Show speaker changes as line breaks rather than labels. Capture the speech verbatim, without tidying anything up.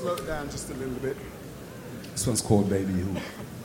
slow it down just a little bit.
This one's called Baby You.